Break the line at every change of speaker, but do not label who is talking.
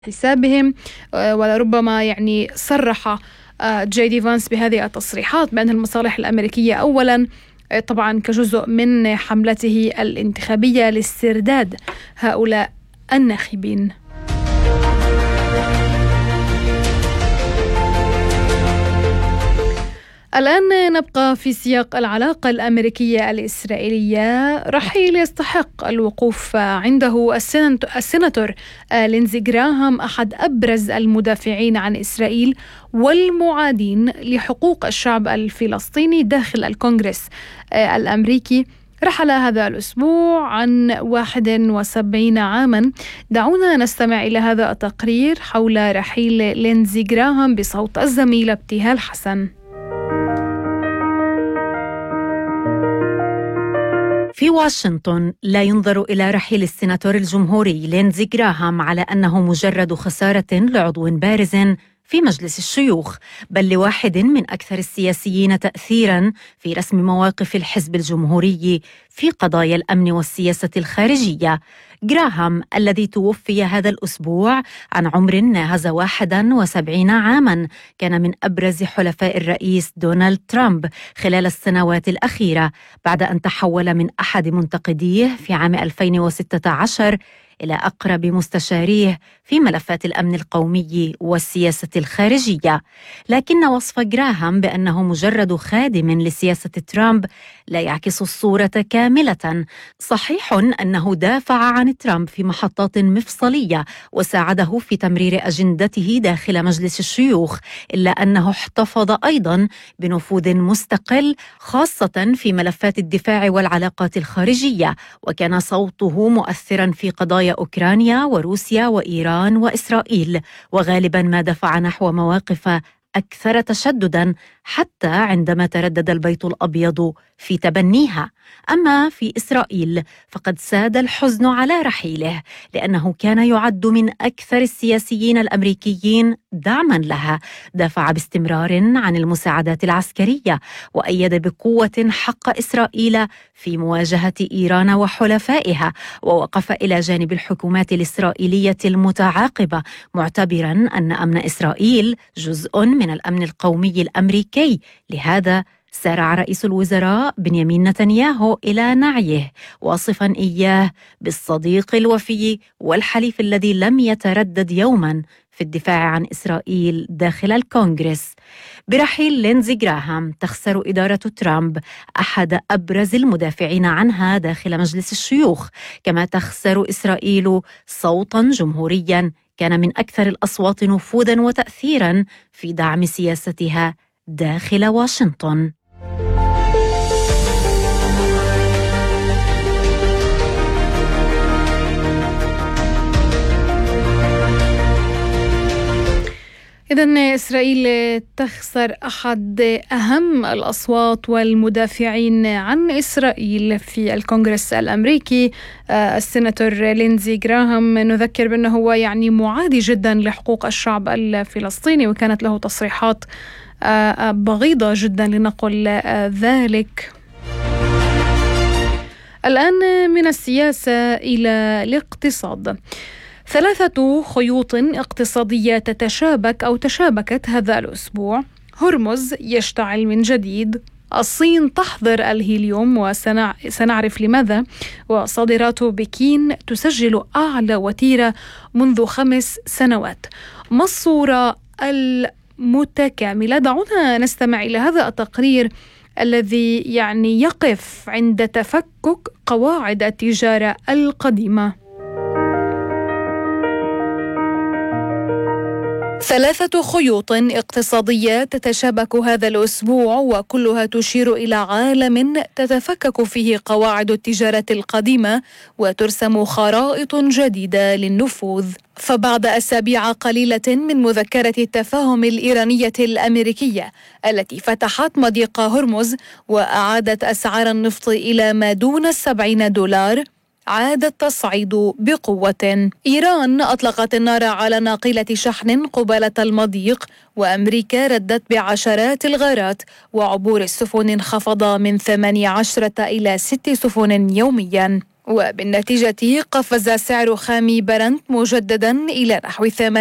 حسابهم. ولربما صرح جي دي فانس بهذه التصريحات بأن المصالح الأمريكية أولا طبعا كجزء من حملته الانتخابية لاسترداد هؤلاء الناخبين. الآن نبقى في سياق العلاقة الأمريكية الإسرائيلية. رحيل يستحق الوقوف عنده السيناتور لينزي جراهام، أحد أبرز المدافعين عن إسرائيل والمعادين لحقوق الشعب الفلسطيني داخل الكونغرس الأمريكي. رحل هذا الأسبوع عن 71 عاما. دعونا نستمع إلى هذا التقرير حول رحيل لينزي جراهام بصوت الزميلة ابتهال حسن.
في واشنطن لا ينظر إلى رحيل السيناتور الجمهوري لينزي جراهام على أنه مجرد خسارة لعضو بارز في مجلس الشيوخ، بل لواحد من أكثر السياسيين تأثيراً في رسم مواقف الحزب الجمهوري في قضايا الأمن والسياسة الخارجية. جراهام الذي توفي هذا الأسبوع عن عمر ناهز 71 عاماً كان من أبرز حلفاء الرئيس دونالد ترامب خلال السنوات الأخيرة، بعد أن تحول من أحد منتقديه في عام 2016 إلى أقرب مستشاريه في ملفات الأمن القومي والسياسة الخارجية. لكن وصف جراهام بأنه مجرد خادم لسياسة ترامب لا يعكس الصورة كاملة. صحيح أنه دافع عن ترامب في محطات مفصلية وساعده في تمرير أجندته داخل مجلس الشيوخ، إلا أنه احتفظ أيضا بنفوذ مستقل خاصة في ملفات الدفاع والعلاقات الخارجية، وكان صوته مؤثرا في قضايا أوكرانيا وروسيا وإيران وإسرائيل، وغالبا ما دفع نحو مواقف أكثر تشددا حتى عندما تردد البيت الأبيض في تبنيها. أما في إسرائيل فقد ساد الحزن على رحيله، لأنه كان يعد من أكثر السياسيين الأمريكيين دعما لها. دافع باستمرار عن المساعدات العسكرية، وأيد بقوة حق إسرائيل في مواجهة إيران وحلفائها، ووقف إلى جانب الحكومات الإسرائيلية المتعاقبة، معتبرا أن أمن إسرائيل جزء من الأمن القومي الأمريكي. لهذا سارع رئيس الوزراء بنيامين نتنياهو إلى نعيه، واصفا إياه بالصديق الوفي والحليف الذي لم يتردد يوما في الدفاع عن إسرائيل داخل الكونغرس. برحيل لينزي جراهام تخسر إدارة ترامب أحد أبرز المدافعين عنها داخل مجلس الشيوخ، كما تخسر إسرائيل صوتا جمهوريا كان من أكثر الأصوات نفوذا وتأثيرا في دعم سياستها داخل واشنطن.
إذن إسرائيل تخسر أحد أهم الأصوات والمدافعين عن إسرائيل في الكونغرس الأمريكي، السيناتور لينزي جراهام. نذكر بأنه هو معادي جدا لحقوق الشعب الفلسطيني، وكانت له تصريحات بغيضة جدا لنقل ذلك. الآن من السياسة إلى الاقتصاد. 3 خيوط اقتصادية تشابكت هذا الأسبوع. هرمز يشتعل من جديد، الصين تحظر الهيليوم وسنعرف لماذا، وصادرات بكين تسجل أعلى وتيرة منذ 5 سنوات. ما الصورة المتكاملة؟ دعونا نستمع إلى هذا التقرير الذي يقف عند تفكك قواعد التجارة القديمة. 3 خيوط اقتصادية تتشابك هذا الأسبوع، وكلها تشير إلى عالم تتفكك فيه قواعد التجارة القديمة وترسم خرائط جديدة للنفوذ. فبعد أسابيع قليلة من مذكرة التفاهم الإيرانية الأمريكية التي فتحت مضيق هرمز وأعادت أسعار النفط إلى ما دون $70، عاد التصعيد بقوة. إيران أطلقت النار على ناقلة شحن قبالة المضيق، وأمريكا ردت بعشرات الغارات، وعبور السفن انخفض من 18 إلى 6 سفن يوميا. وبالنتيجة قفز سعر خام برنت مجددا إلى نحو